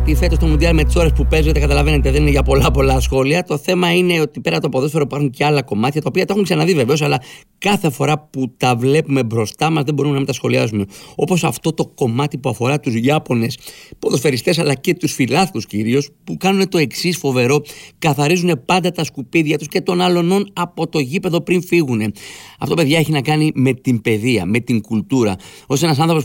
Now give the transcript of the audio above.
Τι φέτος το Μουντιάλ με τις ώρες που παίζετε, καταλαβαίνετε, δεν είναι για πολλά σχόλια. Το θέμα είναι ότι πέρα από το ποδόσφαιρο υπάρχουν και άλλα κομμάτια τα οποία τα έχουμε ξαναδεί βεβαίως, αλλά κάθε φορά που τα βλέπουμε μπροστά μας δεν μπορούμε να μην τα σχολιάζουμε. Όπως αυτό το κομμάτι που αφορά τους Ιάπωνες ποδοσφαιριστές αλλά και τους φιλάθλους κυρίως, που κάνουν το εξής φοβερό: καθαρίζουν πάντα τα σκουπίδια τους και των άλλων από το γήπεδο πριν φύγουν. Αυτό, παιδιά, έχει να κάνει με την παιδεία, με την κουλτούρα. Ως ένας άνθρωπος